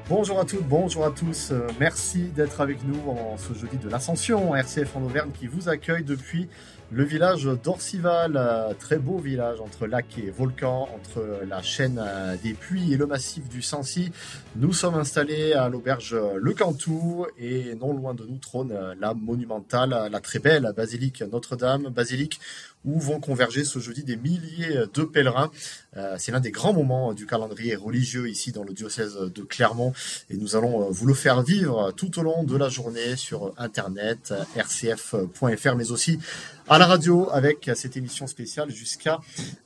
Bonjour à toutes, bonjour à tous. Merci d'être avec nous en ce jeudi de l'Ascension, RCF en Auvergne qui vous accueille depuis le village d'Orcival. Très beau village entre lac et volcan, entre la chaîne des Puys et le massif du Sancy. Nous sommes installés à l'auberge Le Cantou et non loin de nous trône la monumentale, la très belle basilique Notre-Dame, basilique où vont converger ce jeudi des milliers de pèlerins. C'est l'un des grands moments du calendrier religieux ici dans le diocèse de Clermont et nous allons vous le faire vivre tout au long de la journée sur internet, rcf.fr, mais aussi à la radio avec cette émission spéciale jusqu'à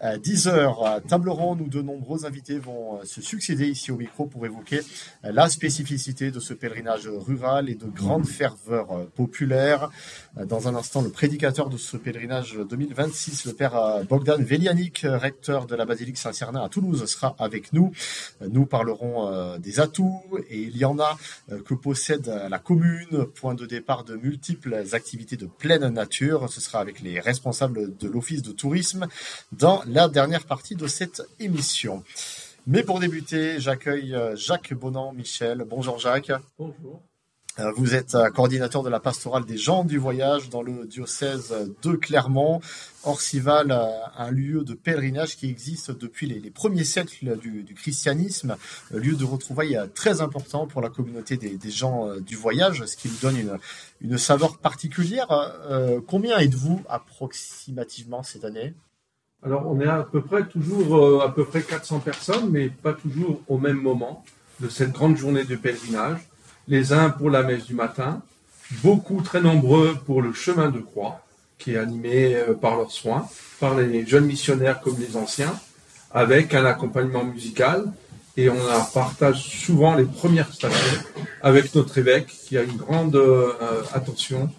10h. Table ronde où de nombreux invités vont se succéder ici au micro pour évoquer la spécificité de ce pèlerinage rural et de grande ferveur populaire. Dans un instant, le prédicateur de ce pèlerinage 2026, le père Bogdan Velianic, recteur de la basilique Saint-Cernin à Toulouse, sera avec nous. Nous parlerons des atouts, et il y en a, que possède la commune, point de départ de multiples activités de pleine nature. Ce sera avec les responsables de l'Office de tourisme dans la dernière partie de cette émission. Mais pour débuter, j'accueille Jacques Bonan-Michel. Bonjour Jacques. Bonjour. Vous êtes coordinateur de la pastorale des gens du voyage dans le diocèse de Clermont. Orcival, un lieu de pèlerinage qui existe depuis les premiers siècles du christianisme, lieu de retrouvailles très important pour la communauté des gens du voyage, ce qui lui donne une saveur particulière. Combien êtes-vous approximativement cette année ? Alors on est à peu près toujours à peu près 400 personnes, mais pas toujours au même moment de cette grande journée de pèlerinage. Les uns pour la messe du matin, beaucoup très nombreux pour le chemin de croix, qui est animé par leurs soins, par les jeunes missionnaires comme les anciens, avec un accompagnement musical. Et on partage souvent les premières stations avec notre évêque, qui a une grande attention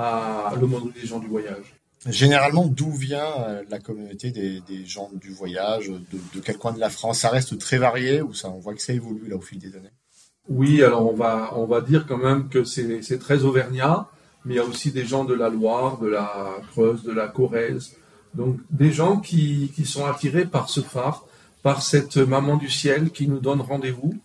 à l'aumônerie des gens du voyage. Généralement, d'où vient la communauté des gens du voyage, de quel coin de la France? Ça reste très varié ou on voit que ça évolue là au fil des années? Oui, alors on va dire quand même que c'est très auvergnat, mais il y a aussi des gens de la Loire, de la Creuse, de la Corrèze, donc des gens qui sont attirés par ce phare, par cette maman du ciel qui nous donne rendez-vous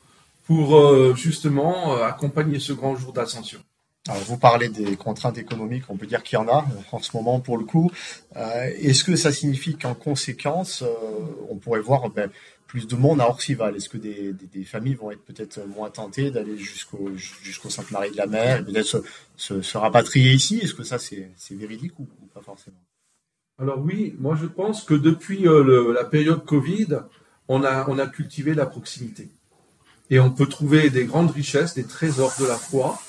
pour justement accompagner ce grand jour d'ascension. Alors, vous parlez des contraintes économiques, on peut dire qu'il y en a en ce moment pour le coup. Est-ce que ça signifie qu'en conséquence, on pourrait voir plus de monde à Orcival? Est-ce que des familles vont être peut-être moins tentées d'aller jusqu'au Sainte-Marie de la Mer et peut-être se rapatrier ici? Est-ce que ça c'est véridique ou pas forcément? Alors oui, moi je pense que depuis la période Covid, on a cultivé la proximité. Et on peut trouver des grandes richesses, des trésors de la foi,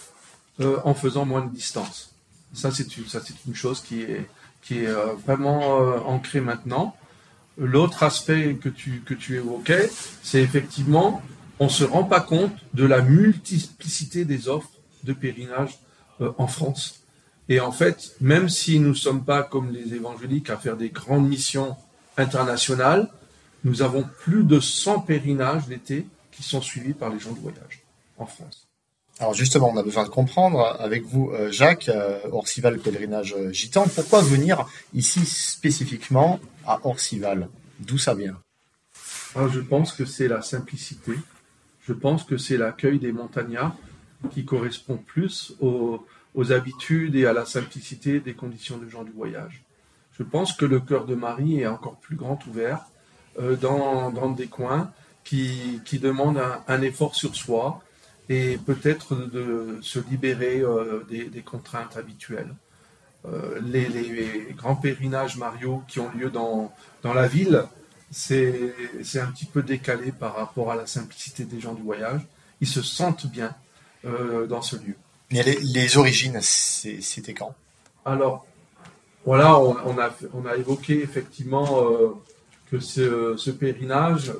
en faisant moins de distance. Ça c'est une chose qui est vraiment ancrée maintenant. L'autre aspect que tu évoquais, c'est effectivement, on ne se rend pas compte de la multiplicité des offres de pèlerinage en France. Et en fait, même si nous ne sommes pas comme les évangéliques à faire des grandes missions internationales, nous avons plus de 100 pèlerinages l'été qui sont suivis par les gens du voyage en France. Alors justement, on a besoin de comprendre avec vous, Jacques, Orcival pèlerinage gitan, pourquoi venir ici spécifiquement à Orcival? D'où ça vient? Alors, je pense que c'est la simplicité. Je pense que c'est l'accueil des montagnards qui correspond plus aux habitudes et à la simplicité des conditions de gens du voyage. Je pense que le cœur de Marie est encore plus grand ouvert dans des coins qui demandent un effort sur soi, et peut-être de se libérer des contraintes habituelles. Les grands pèlerinages mariaux qui ont lieu dans la ville, c'est un petit peu décalé par rapport à la simplicité des gens du voyage. Ils se sentent bien dans ce lieu. Mais les origines, c'était quand? Alors, voilà, on a évoqué effectivement que ce pèlerinage,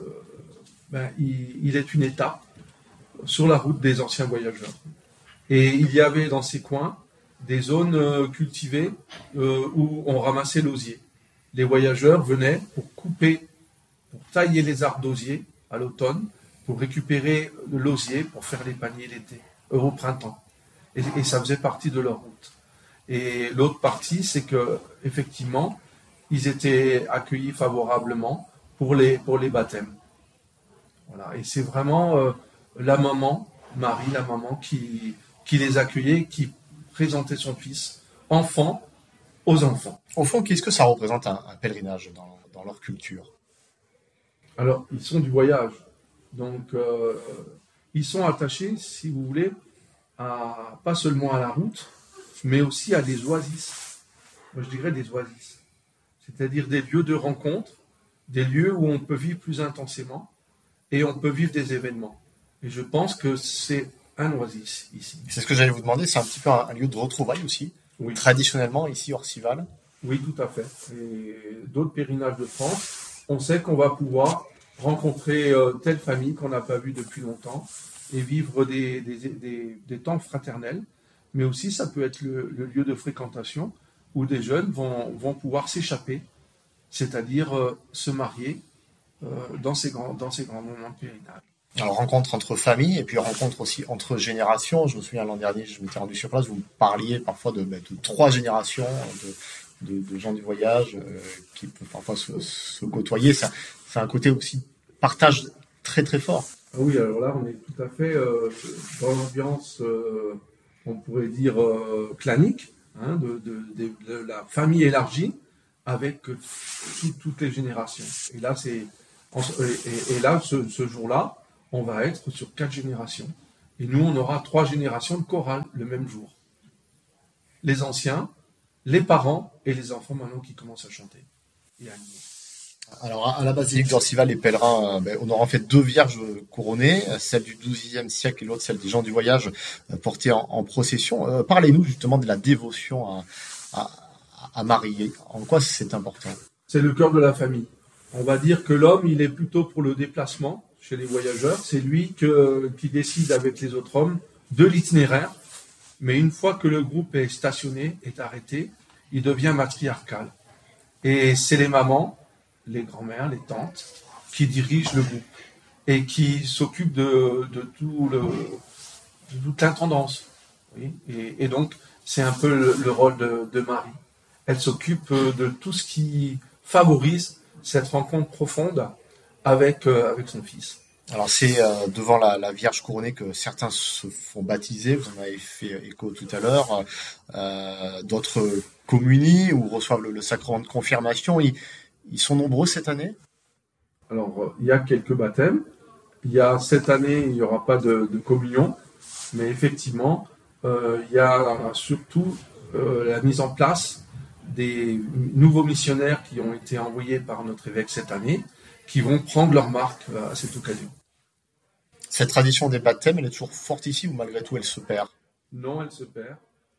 il est une étape sur la route des anciens voyageurs. Et il y avait dans ces coins des zones cultivées où on ramassait l'osier. Les voyageurs venaient pour tailler les arbres d'osier à l'automne, pour récupérer l'osier pour faire les paniers l'été, au printemps. Et ça faisait partie de leur route. Et l'autre partie, c'est que effectivement, ils étaient accueillis favorablement pour les baptêmes. Voilà. Et c'est vraiment la maman Marie, la maman, qui les accueillait, qui présentait son fils enfant aux enfants. Au fond, qu'est-ce que ça représente un pèlerinage dans leur culture? Alors, ils sont du voyage. Donc, ils sont attachés, si vous voulez, pas seulement à la route, mais aussi à des oasis. Moi, je dirais des oasis. C'est-à-dire des lieux de rencontre, des lieux où on peut vivre plus intensément et on peut vivre des événements. Et je pense que c'est un oasis ici. C'est ce que j'allais vous demander, c'est un petit peu un lieu de retrouvailles aussi, Oui. traditionnellement ici, Orcival. Oui, tout à fait. Et d'autres pèlerinages de France, on sait qu'on va pouvoir rencontrer telle famille qu'on n'a pas vue depuis longtemps et vivre des temps fraternels. Mais aussi, ça peut être le lieu de fréquentation où des jeunes vont pouvoir s'échapper, c'est-à-dire se marier dans ces grands moments de pèlerinage. Alors, rencontre entre familles et puis rencontre aussi entre générations. Je me souviens l'an dernier, je m'étais rendu sur place, vous parliez parfois de 3 générations de gens du voyage qui peuvent parfois se côtoyer. C'est un côté aussi partage très très fort. Ah oui, alors là, on est tout à fait dans l'ambiance, on pourrait dire, clanique, hein, de la famille élargie avec toutes les générations. Et là, ce jour-là, on va être sur 4 générations. Et nous, on aura 3 générations de chorale le même jour. Les anciens, les parents et les enfants maintenant qui commencent à chanter et à animer. Alors, à la basilique d'Orcival, les pèlerins, on aura en fait 2 vierges couronnées, celle du XIIe siècle et l'autre, celle des gens du voyage, portées en procession. Parlez-nous justement de la dévotion à Marie. En quoi c'est important? C'est le cœur de la famille. On va dire que l'homme, il est plutôt pour le déplacement chez les voyageurs. C'est lui qui décide avec les autres hommes de l'itinéraire. Mais une fois que le groupe est stationné, est arrêté, il devient matriarcal. Et c'est les mamans, les grands-mères, les tantes, qui dirigent le groupe et qui s'occupent de toute l'intendance. Oui, et donc, c'est un peu le rôle de Marie. Elle s'occupe de tout ce qui favorise cette rencontre profonde avec son fils. Alors c'est devant la Vierge couronnée que certains se font baptiser, vous en avez fait écho tout à l'heure, d'autres communient ou reçoivent le sacrement de confirmation. Ils sont nombreux cette année? Alors, il y a quelques baptêmes. Cette année, il n'y aura pas de communion, mais effectivement, il y a surtout la mise en place des nouveaux missionnaires qui ont été envoyés par notre évêque cette année, qui vont prendre leur marque à cette occasion. Cette tradition des baptêmes, elle est toujours forte ici ou malgré tout elle se perd? Non, elle se perd.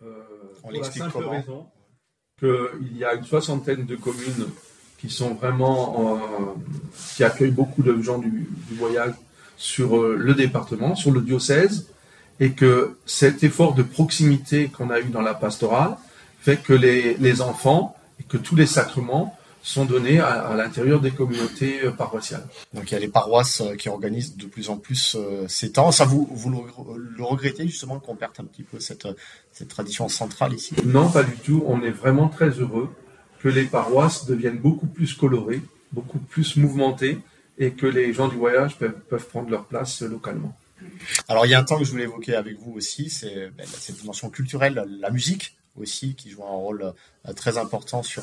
On l'explique comment? Pour la simple raison qu'il y a une 60aine de communes qui sont vraiment qui accueillent beaucoup de gens du voyage sur le département, sur le diocèse, et que cet effort de proximité qu'on a eu dans la pastorale fait que les enfants et que tous les sacrements sont donnés à l'intérieur des communautés paroissiales. Donc il y a les paroisses qui organisent de plus en plus ces temps. Ça, vous le regrettez justement qu'on perde un petit peu cette tradition centrale ici? Non, pas du tout. On est vraiment très heureux que les paroisses deviennent beaucoup plus colorées, beaucoup plus mouvementées, et que les gens du voyage peuvent prendre leur place localement. Alors il y a un temps que je voulais évoquer avec vous aussi, c'est cette dimension culturelle, la musique aussi, qui joue un rôle très important sur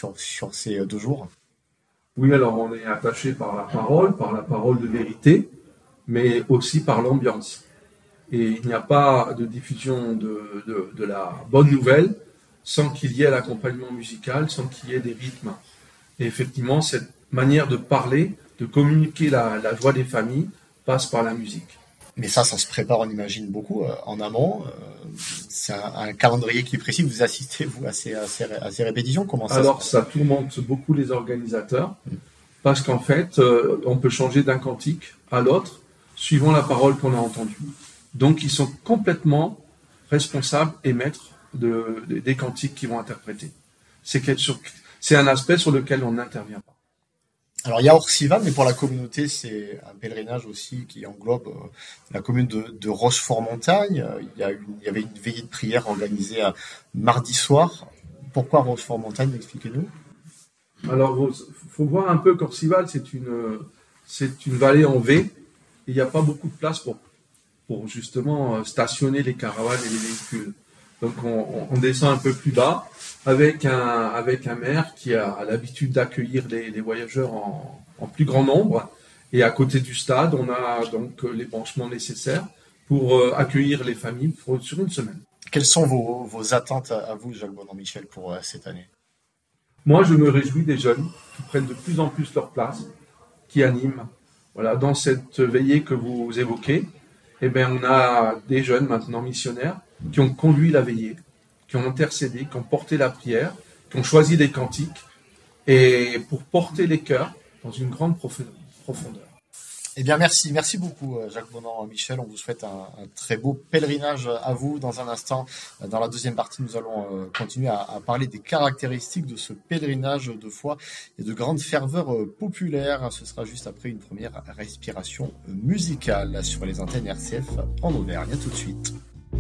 ces 2 jours. Oui, alors on est attaché par la parole de vérité, mais aussi par l'ambiance. Et il n'y a pas de diffusion de la bonne nouvelle sans qu'il y ait l'accompagnement musical, sans qu'il y ait des rythmes. Et effectivement, cette manière de parler, de communiquer la joie des familles, passe par la musique. Mais ça se prépare, on imagine, beaucoup en amont. C'est un calendrier qui est précis. Vous assistez, vous, à ces répétitions? Comment ça Alors, se passe? ça tourmente beaucoup les organisateurs, parce qu'en fait, on peut changer d'un cantique à l'autre, suivant la parole qu'on a entendue. Donc, ils sont complètement responsables et maîtres des cantiques qu'ils vont interpréter. C'est un aspect sur lequel on n'intervient pas. Alors il y a Orcival, mais pour la communauté, c'est un pèlerinage aussi qui englobe la commune de Rochefort-Montagne. Il y avait une veillée de prière organisée mardi soir. Pourquoi Rochefort-Montagne? Expliquez-nous. Alors, faut voir un peu qu'Orcival, c'est une vallée en V, et il n'y a pas beaucoup de place pour justement stationner les caravanes et les véhicules. Donc on descend un peu plus bas avec un maire qui a l'habitude d'accueillir les voyageurs en plus grand nombre. Et à côté du stade, on a donc les branchements nécessaires pour accueillir les familles sur une semaine. Quelles sont vos attentes à vous, Jacques Bonan-Michel, pour cette année? Moi, je me réjouis des jeunes qui prennent de plus en plus leur place, qui animent. Voilà, dans cette veillée que vous évoquez, eh bien, on a des jeunes maintenant missionnaires qui ont conduit la veillée, qui ont intercédé, qui ont porté la prière, qui ont choisi des cantiques, et pour porter les cœurs dans une grande profondeur. Eh bien, merci beaucoup, Jacques Bonan-Michel. On vous souhaite un très beau pèlerinage à vous. Dans un instant, dans la deuxième partie, nous allons continuer à parler des caractéristiques de ce pèlerinage de foi et de grande ferveur populaire. Ce sera juste après une première respiration musicale sur les antennes RCF en Auvergne. À tout de suite.